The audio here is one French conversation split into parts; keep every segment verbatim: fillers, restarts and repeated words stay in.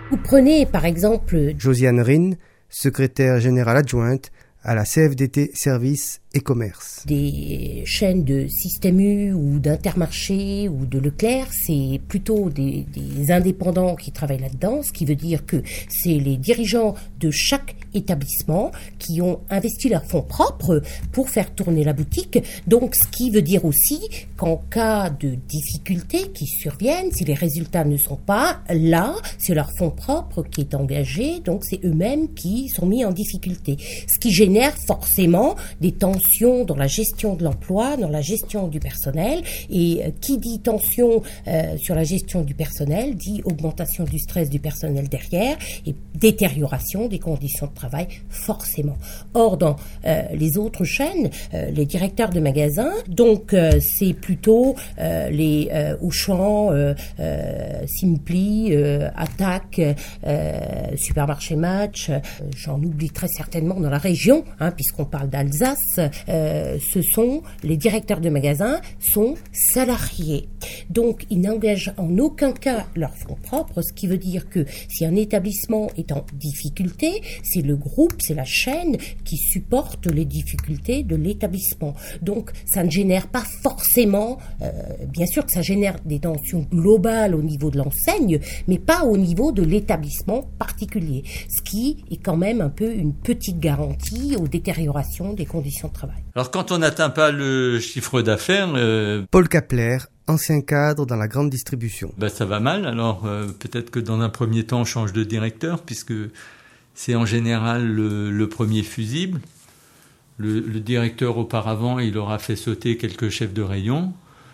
Vous prenez par exemple Josiane Rine, secrétaire générale adjointe à la C F D T Services et Commerce. Des chaînes de Système U ou d'Intermarché ou de Leclerc, c'est plutôt des, des indépendants qui travaillent là-dedans, ce qui veut dire que c'est les dirigeants de chaque établissement qui ont investi leurs fonds propres pour faire tourner la boutique. Donc, ce qui veut dire aussi qu'en cas de difficultés qui surviennent, si les résultats ne sont pas là, c'est leur fonds propre qui est engagé, donc c'est eux-mêmes qui sont mis en difficulté. Ce qui génère forcément des tensions dans la gestion de l'emploi, dans la gestion du personnel. Et euh, qui dit tension euh, sur la gestion du personnel dit augmentation du stress du personnel derrière et détérioration des conditions de travail forcément. Or, dans euh, les autres chaînes, euh, les directeurs de magasins, donc euh, c'est plutôt euh, les euh, Auchan, euh, euh, Simply, euh, Attaque, euh, Supermarché Match, euh, j'en oublie très certainement dans la région, hein, puisqu'on parle d'Alsace. Euh, ce sont les directeurs de magasins sont salariés. Donc, ils n'engagent en aucun cas leurs fonds propres, ce qui veut dire que si un établissement est en difficulté, c'est le groupe, c'est la chaîne qui supporte les difficultés de l'établissement. Donc, ça ne génère pas forcément, euh, bien sûr que ça génère des tensions globales au niveau de l'enseigne, mais pas au niveau de l'établissement particulier, ce qui est quand même un peu une petite garantie aux détériorations des conditions de travail. Alors quand on n'atteint pas le chiffre d'affaires... Euh, Paul Kapler, ancien cadre dans la grande distribution. Ben ça va mal, alors euh, peut-être que dans un premier temps on change de directeur, puisque c'est en général le, le premier fusible. Le, le directeur auparavant, il aura fait sauter quelques chefs de rayon.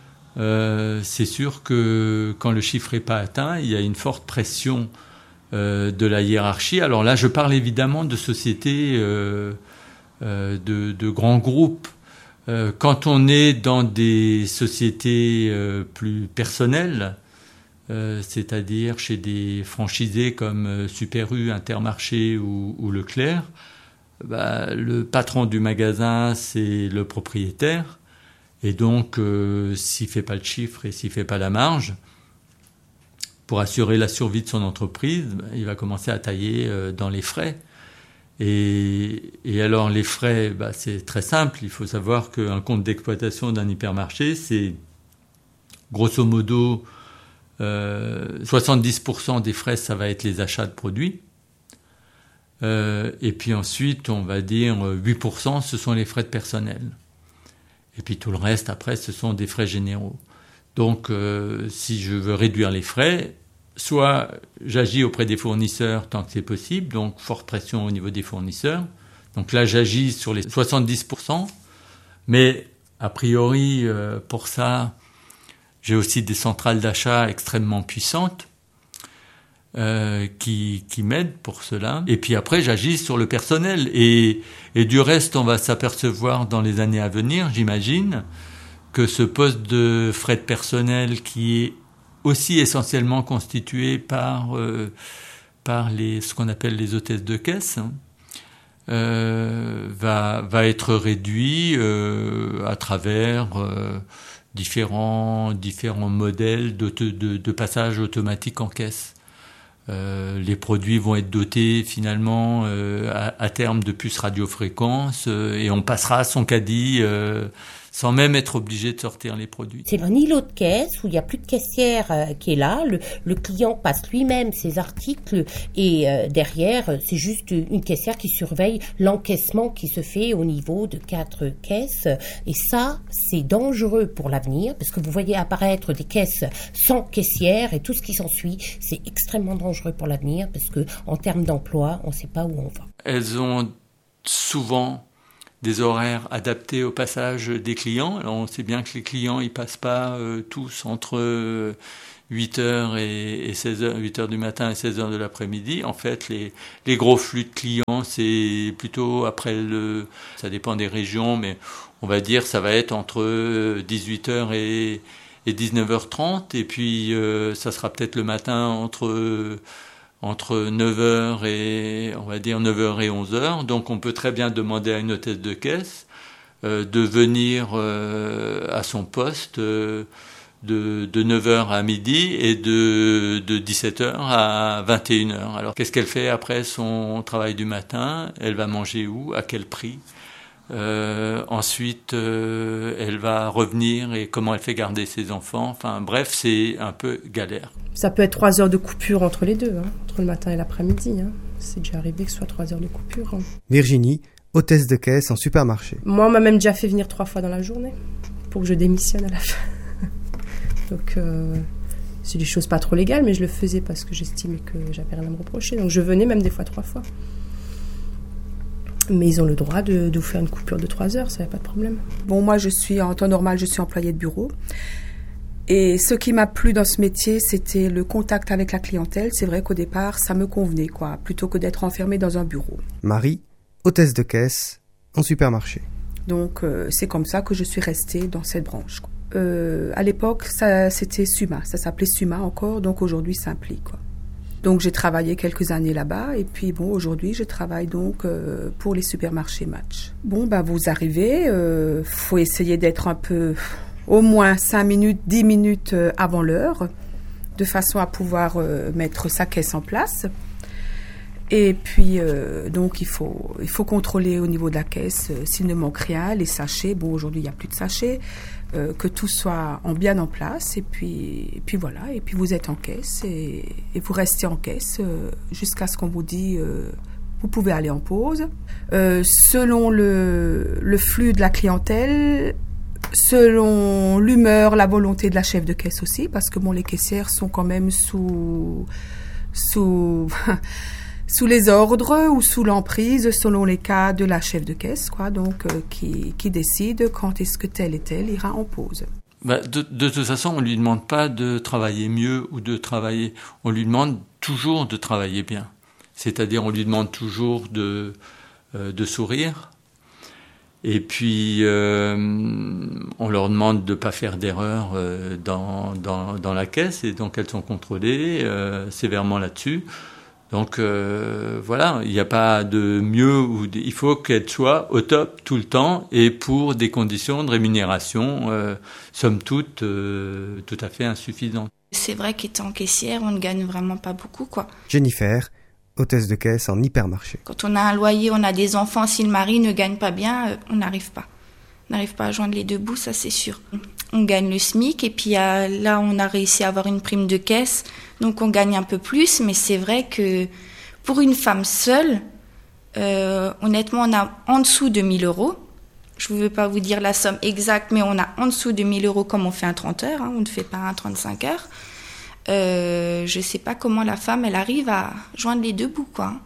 Euh, c'est sûr que quand le chiffre n'est pas atteint, il y a une forte pression euh, de la hiérarchie. Alors là, je parle évidemment de sociétés... Euh, Euh, de, de grands groupes. Euh, quand on est dans des sociétés euh, plus personnelles, euh, c'est-à-dire chez des franchisés comme euh, Super U, Intermarché ou, ou Leclerc, bah, le patron du magasin, c'est le propriétaire. Et donc, euh, s'il ne fait pas le chiffre et s'il ne fait pas la marge, pour assurer la survie de son entreprise, bah, il va commencer à tailler euh, dans les frais. Et, et alors les frais, bah, c'est très simple. Il faut savoir qu'un compte d'exploitation d'un hypermarché, c'est grosso modo euh, soixante-dix pour cent des frais, ça va être les achats de produits. Euh, et puis ensuite, on va dire huit pour cent, ce sont les frais de personnel. Et puis tout le reste, après, ce sont des frais généraux. Donc, euh, si je veux réduire les frais... Soit j'agis auprès des fournisseurs tant que c'est possible, donc forte pression au niveau des fournisseurs. Donc là, j'agis sur les soixante-dix pour cent. Mais a priori, euh, pour ça, j'ai aussi des centrales d'achat extrêmement puissantes euh, qui, qui m'aident pour cela. Et puis après, j'agis sur le personnel. Et, et du reste, on va s'apercevoir dans les années à venir, j'imagine, que ce poste de frais de personnel qui est aussi essentiellement constitué par, euh, par les, ce qu'on appelle les hôtesses de caisse, hein, euh, va, va être réduit euh, à travers euh, différents, différents modèles de, de, de passage automatique en caisse. Euh, les produits vont être dotés finalement euh, à, à terme de puces radiofréquences euh, et on passera son caddie euh, sans même être obligé de sortir les produits. C'est un îlot de caisse où il n'y a plus de caissière euh, qui est là. Le, le client passe lui-même ses articles et euh, derrière, c'est juste une caissière qui surveille l'encaissement qui se fait au niveau de quatre caisses. Et ça, c'est dangereux pour l'avenir parce que vous voyez apparaître des caisses sans caissière et tout ce qui s'ensuit, c'est extrêmement dangereux pour l'avenir parce que en termes d'emploi, on ne sait pas où on va. Elles ont souvent des horaires adaptés au passage des clients. Alors on sait bien que les clients ils passent pas euh, tous entre euh, huit heures et, et seize heures, huit heures du matin et seize heures de l'après-midi. En fait, les les gros flux de clients, c'est plutôt après le ça dépend des régions, mais on va dire ça va être entre dix-huit heures et et dix-neuf heures trente et puis euh, ça sera peut-être le matin entre euh, entre neuf heures et, on va dire, neuf heures et onze heures. Donc, on peut très bien demander à une hôtesse de caisse euh, de venir euh, à son poste euh, de, de neuf heures à midi et de, de dix-sept heures à vingt et une heures. Alors, qu'est-ce qu'elle fait après son travail du matin? Elle va manger où? À quel prix? Euh, ensuite, euh, elle va revenir et comment elle fait garder ses enfants. Enfin, bref, c'est un peu galère. Ça peut être trois heures de coupure entre les deux, hein, entre le matin et l'après-midi. Hein. C'est déjà arrivé que ce soit trois heures de coupure. Hein. Virginie, hôtesse de caisse en supermarché. Moi, on m'a même déjà fait venir trois fois dans la journée pour que je démissionne à la fin. Donc, euh, c'est des choses pas trop légales, mais je le faisais parce que j'estimais que j'avais rien à me reprocher. Donc, je venais même des fois trois fois. Mais ils ont le droit de, de vous faire une coupure de trois heures, ça n'y a pas de problème. Bon, moi, je suis, en temps normal, je suis employée de bureau. Et ce qui m'a plu dans ce métier, c'était le contact avec la clientèle. C'est vrai qu'au départ, ça me convenait, quoi, plutôt que d'être enfermée dans un bureau. Marie, hôtesse de caisse en supermarché. Donc, euh, c'est comme ça que je suis restée dans cette branche, quoi. Euh, à l'époque, ça, c'était Suma, ça s'appelait Suma encore, donc aujourd'hui Simpli, quoi. Donc j'ai travaillé quelques années là-bas et puis bon, aujourd'hui je travaille donc euh, pour les supermarchés Match. Bon, ben vous arrivez, euh, faut essayer d'être un peu, au moins cinq minutes, dix minutes avant l'heure, de façon à pouvoir euh, mettre sa caisse en place. Et puis, euh, donc, il faut, il faut contrôler au niveau de la caisse euh, s'il ne manque rien, les sachets. Bon, aujourd'hui, il n'y a plus de sachets. Euh, que tout soit en bien en place. Et puis, et puis voilà. Et puis, vous êtes en caisse et, et vous restez en caisse euh, jusqu'à ce qu'on vous dise euh, vous pouvez aller en pause. Euh, selon le, le flux de la clientèle, selon l'humeur, la volonté de la chef de caisse aussi, parce que bon, les caissières sont quand même sous... sous sous les ordres ou sous l'emprise, selon les cas de la chef de caisse, quoi, donc euh, qui, qui décide quand est-ce que tel et tel ira en pause. Bah, de, de toute façon, on lui demande pas de travailler mieux ou de travailler, on lui demande toujours de travailler bien. C'est-à-dire, on lui demande toujours de, euh, de sourire. Et puis, euh, on leur demande de pas faire d'erreur euh, dans, dans, dans la caisse, et donc elles sont contrôlées euh, sévèrement là-dessus. Donc euh, voilà, il n'y a pas de mieux ou de, il faut qu'elle soit au top tout le temps et pour des conditions de rémunération, euh, somme toute, euh, tout à fait insuffisantes. C'est vrai qu'étant caissière, on ne gagne vraiment pas beaucoup, quoi. Jennifer, hôtesse de caisse en hypermarché. Quand on a un loyer, on a des enfants, si le mari ne gagne pas bien, euh, on n'arrive pas. On n'arrive pas à joindre les deux bouts, ça c'est sûr. On gagne le SMIC et puis euh, là on a réussi à avoir une prime de caisse, donc on gagne un peu plus, mais c'est vrai que pour une femme seule, euh, honnêtement on a en dessous de mille euros. Je ne veux pas vous dire la somme exacte, mais on a en dessous de mille euros comme on fait un trente heures, hein, on ne fait pas un trente-cinq heures. Euh, je ne sais pas comment la femme elle arrive à joindre les deux bouts, quoi.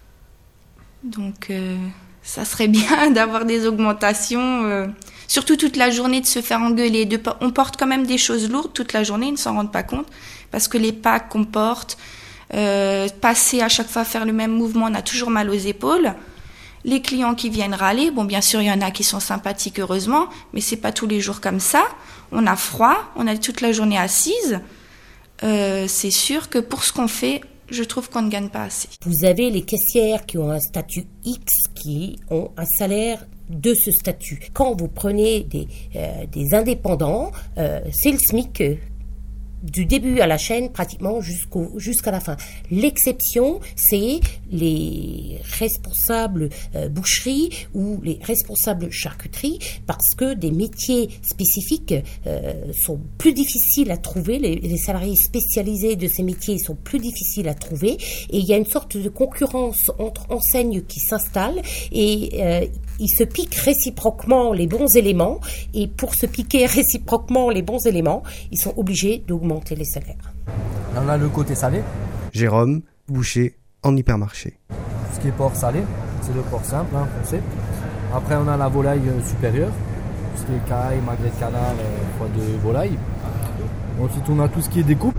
Donc... Euh ça serait bien d'avoir des augmentations, euh, surtout toute la journée de se faire engueuler. De, on porte quand même des choses lourdes toute la journée, ils ne s'en rendent pas compte, parce que les packs qu'on porte, euh, passer à chaque fois faire le même mouvement, on a toujours mal aux épaules. Les clients qui viennent râler, bon bien sûr il y en a qui sont sympathiques heureusement, mais c'est pas tous les jours comme ça. On a froid, on est toute la journée assise. Euh, c'est sûr que pour ce qu'on fait, je trouve qu'on ne gagne pas assez. Vous avez les caissières qui ont un statut X, qui ont un salaire de ce statut. Quand vous prenez des, euh, des indépendants, euh, c'est le SMIC euh, du début à la chaîne, pratiquement jusqu'au, jusqu'à la fin. L'exception, c'est les responsables euh, boucherie ou les responsables charcuterie, parce que des métiers spécifiques euh, sont plus difficiles à trouver. Les, les salariés spécialisés de ces métiers sont plus difficiles à trouver, et il y a une sorte de concurrence entre enseignes qui s'installe, et euh, ils se piquent réciproquement les bons éléments, et pour se piquer réciproquement les bons éléments, ils sont obligés d'augmenter les salaires. On a le côté salé. Jérôme, boucher en hypermarché. Tout ce qui est porc salé, c'est le porc simple, hein, foncé. Après, on a la volaille supérieure, tout ce qui est caille, magret de canard, euh, foie de volaille. Ensuite, on a tout ce qui est découpe.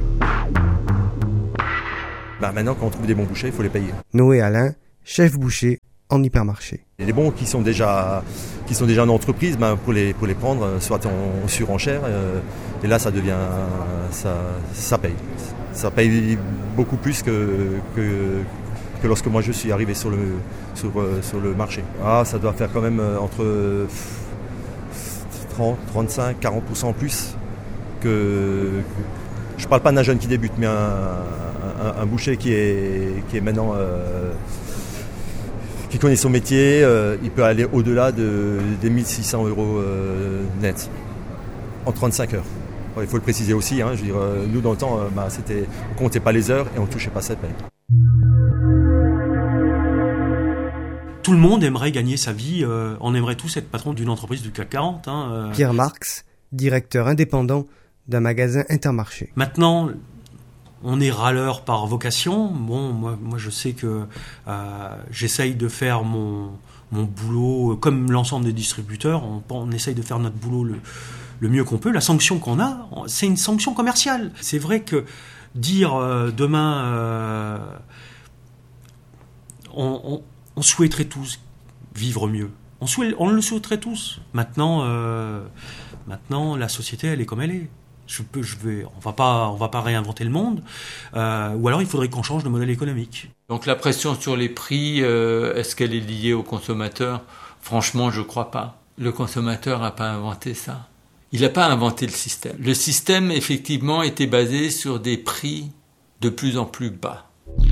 Bah maintenant, quand on trouve des bons bouchers, il faut les payer. Noé Alain, chef boucher en hypermarché. Et les bons qui sont déjà, qui sont déjà en entreprise, ben pour, les, pour les prendre, soit en surenchère, euh, et là ça devient, ça, ça paye. Ça paye beaucoup plus que, que, que lorsque moi je suis arrivé sur le, sur, sur le marché. Ah, ça doit faire quand même entre trente, trente-cinq, quarante pour cent en plus que, que je parle pas d'un jeune qui débute, mais un, un, un boucher qui est, qui est maintenant euh, qui connaît son métier, euh, il peut aller au-delà de, des mille six cents euros euh, net en trente-cinq heures. Il faut le préciser aussi, hein, je veux dire, euh, nous dans le temps, euh, bah, c'était, on comptait pas les heures et on touchait pas sa paye. Tout le monde aimerait gagner sa vie, euh, on aimerait tous être patron d'une entreprise du C A C quarante. Hein, euh. Pierre Marx, directeur indépendant d'un magasin Intermarché. Maintenant, on est râleur par vocation. Bon, moi, moi je sais que euh, j'essaye de faire mon, mon boulot, comme l'ensemble des distributeurs, on, on essaye de faire notre boulot le, le mieux qu'on peut. La sanction qu'on a, c'est une sanction commerciale. C'est vrai que dire euh, demain, euh, on, on, on souhaiterait tous vivre mieux. On, souhait, on le souhaiterait tous. Maintenant, euh, maintenant, la société, elle est comme elle est. Je peux, je vais, on va pas, on va pas réinventer le monde. Euh, ou alors, il faudrait qu'on change de modèle économique. Donc, la pression sur les prix, euh, est-ce qu'elle est liée au consommateur ? Franchement, je crois pas. Le consommateur n'a pas inventé ça. Il n'a pas inventé le système. Le système, effectivement, était basé sur des prix de plus en plus bas.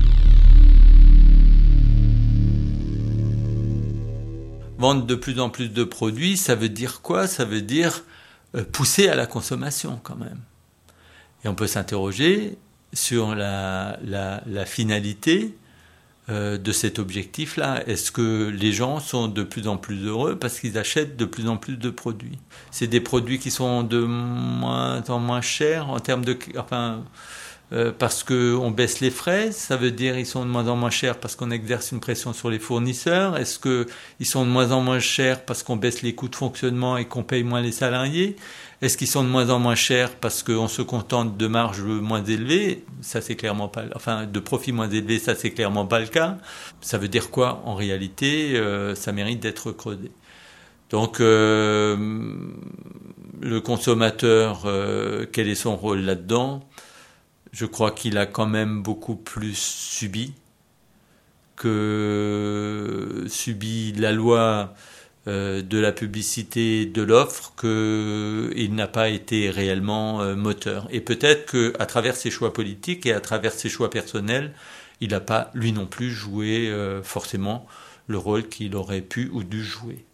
Vendre de plus en plus de produits, ça veut dire quoi ? Ça veut dire euh, pousser à la consommation quand même. Et on peut s'interroger sur la, la, la finalité euh, de cet objectif-là. Est-ce que les gens sont de plus en plus heureux parce qu'ils achètent de plus en plus de produits ? C'est des produits qui sont de moins en moins chers en termes de... Enfin, Euh, parce qu'on baisse les frais, ça veut dire qu'ils sont de moins en moins chers parce qu'on exerce une pression sur les fournisseurs. Est-ce qu'ils sont de moins en moins chers parce qu'on baisse les coûts de fonctionnement et qu'on paye moins les salariés ? Est-ce qu'ils sont de moins en moins chers parce qu'on se contente de marges moins élevées ? Ça, c'est clairement pas, enfin, de profits moins élevés, ça, c'est clairement pas le cas. Ça veut dire quoi ? En réalité, euh, ça mérite d'être creusé. Donc, euh, le consommateur, euh, quel est son rôle là-dedans ? Je crois qu'il a quand même beaucoup plus subi que subi la loi euh, de la publicité de l'offre, qu'il n'a pas été réellement euh, moteur. Et peut-être qu'à travers ses choix politiques et à travers ses choix personnels, il n'a pas, lui non plus, joué euh, forcément le rôle qu'il aurait pu ou dû jouer.